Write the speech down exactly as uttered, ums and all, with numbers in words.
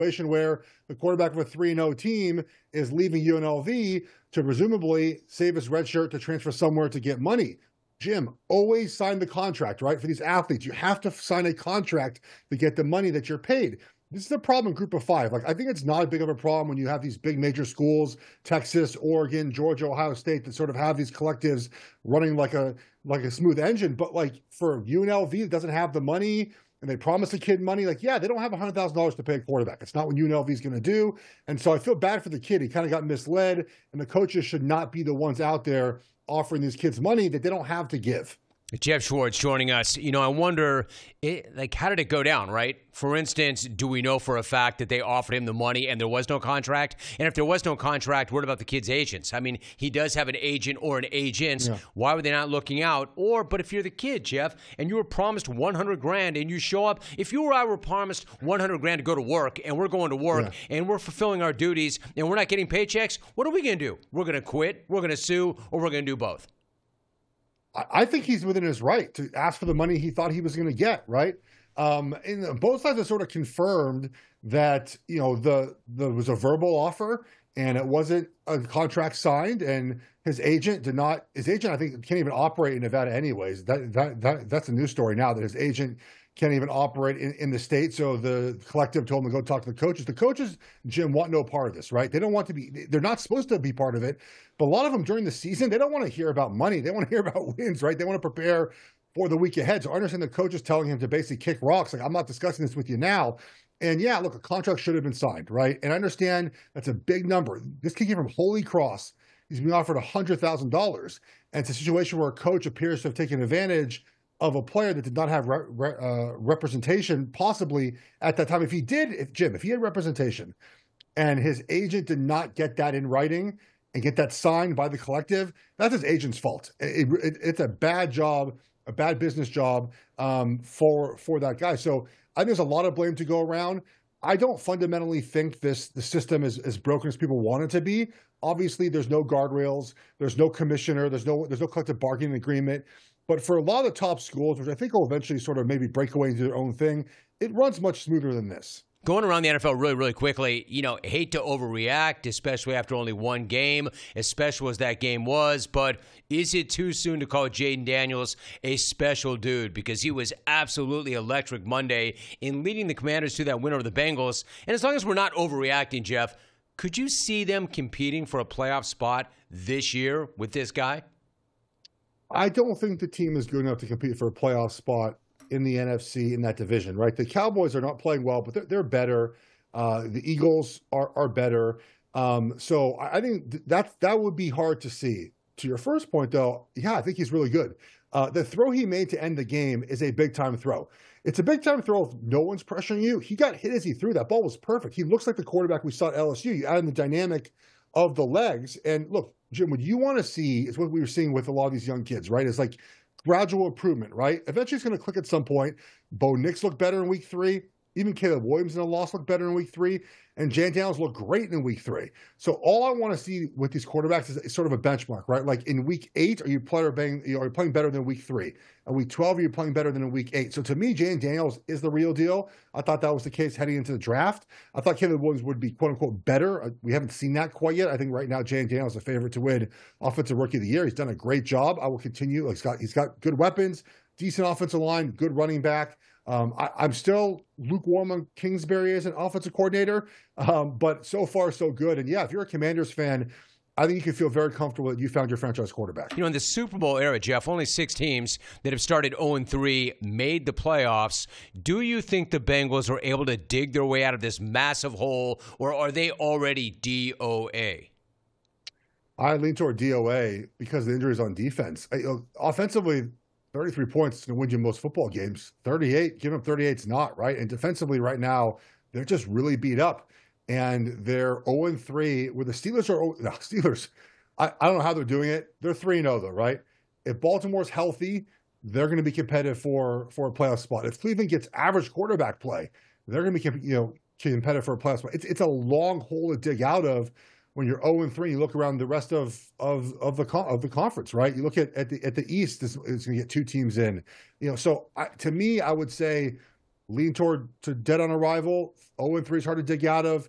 situation where the quarterback of a three and oh team is leaving U N L V to presumably save his red shirt to transfer somewhere to get money. Jim, always sign the contract, right? For these athletes, you have to sign a contract to get the money that you're paid. This is a problem in Group of Five. Like, I think it's not a big of a problem when you have these big major schools, Texas, Oregon, Georgia, Ohio State, that sort of have these collectives running like a like a smooth engine. But like for U N L V that doesn't have the money and they promise a kid money, like, yeah, they don't have one hundred thousand dollars to pay a quarterback. It's not what U N L V is going to do. And so I feel bad for the kid. He kind of got misled, and the coaches should not be the ones out there offering these kids money that they don't have to give. Jeff Schwartz joining us. You know, I wonder, it, like, how did it go down, right? For instance, do we know for a fact that they offered him the money and there was no contract? And if there was no contract, what about the kid's agents? I mean, he does have an agent or an agent. Yeah. Why were they not looking out? Or, but if you're the kid, Jeff, and you were promised one hundred grand and you show up, if you or I were promised one hundred grand to go to work and we're going to work yeah. and we're fulfilling our duties and we're not getting paychecks, what are we going to do? We're going to quit, we're going to sue, or we're going to do both? I think he's within his right to ask for the money he thought he was going to get, right? Um, and both sides have sort of confirmed that, you know, the there was a verbal offer and it wasn't a contract signed, and his agent did not. His agent, I think, can't even operate in Nevada, anyways. That that, that that's a news story now that his agent can't even operate in, in the state. So the collective told him to go talk to the coaches. The coaches, Jim, want no part of this, right? They don't want to be, they're not supposed to be part of it. But a lot of them during the season, they don't want to hear about money. They want to hear about wins, right? They want to prepare for the week ahead. So I understand the coaches telling him to basically kick rocks. Like, I'm not discussing this with you now. And yeah, look, a contract should have been signed, right? And I understand that's a big number. This kid came from Holy Cross. He's being offered one hundred thousand dollars. And it's a situation where a coach appears to have taken advantage of a player that did not have re- re- uh, representation, possibly at that time. If he did, if Jim, if he had representation and his agent did not get that in writing and get that signed by the collective, that's his agent's fault. It, it, it's a bad job, a bad business job um, for for that guy. So I think there's a lot of blame to go around. I don't fundamentally think this the system is as broken as people want it to be. Obviously, there's no guardrails, there's no commissioner, there's no there's no collective bargaining agreement. But for a lot of the top schools, which I think will eventually sort of maybe break away into their own thing, it runs much smoother than this. Going around the N F L really, really quickly, you know, hate to overreact, especially after only one game, as special as that game was. But is it too soon to call Jayden Daniels a special dude? Because he was absolutely electric Monday in leading the Commanders to that win over the Bengals. And as long as we're not overreacting, Jeff, could you see them competing for a playoff spot this year with this guy? I don't think the team is good enough to compete for a playoff spot in the N F C in that division, right? The Cowboys are not playing well, but they're, they're better. Uh, the Eagles are are better. Um, so I think th- that that would be hard to see. To your first point, though, yeah, I think he's really good. Uh, the throw he made to end the game is a big-time throw. It's a big-time throw if no one's pressuring you. He got hit as he threw. That ball was perfect. He looks like the quarterback we saw at L S U. You add in the dynamic of the legs. And look, Jim, what you want to see is what we were seeing with a lot of these young kids, right? It's like gradual improvement, right? Eventually it's going to click at some point. Bo Nix looked better in week three. Even Caleb Williams in a loss looked better in week three. And Jayden Daniels looked great in week three. So all I want to see with these quarterbacks is, is sort of a benchmark, right? Like in week eight, are you, player bang, you know, are you playing better than week three? In week twelve, are you playing better than in week eight? So to me, Jayden Daniels is the real deal. I thought that was the case heading into the draft. I thought Caleb Williams would be quote unquote better. We haven't seen that quite yet. I think right now Jayden Daniels is a favorite to win Offensive Rookie of the Year. He's done a great job. I will continue. He's got, he's got good weapons, decent offensive line, good running back. Um, I, I'm still lukewarm on Kingsbury as an offensive coordinator, um, but so far so good. And yeah, if you're a Commanders fan, I think you can feel very comfortable that you found your franchise quarterback. You know, in the Super Bowl era, Jeff, only six teams that have started oh and three made the playoffs. Do you think the Bengals are able to dig their way out of this massive hole, or are they already D O A? I lean toward D O A because of the injuries on defense. I, you know, offensively, thirty-three points is going to win you most football games. thirty-eight, giving up thirty-eight is not, right? And defensively right now, they're just really beat up. And they're oh and three, where the Steelers are, no, Steelers, I, I don't know how they're doing it. They're three and oh though, right? If Baltimore's healthy, they're going to be competitive for, for a playoff spot. If Cleveland gets average quarterback play, they're going to be, you know, competitive for a playoff spot. It's, it's a long hole to dig out of when you're oh and three. You look around the rest of of of the of the conference, right? You look at at the at the East, it's, it's going to get two teams in, you know. So I, to me, I would say lean toward to dead on arrival. oh and three is hard to dig out of.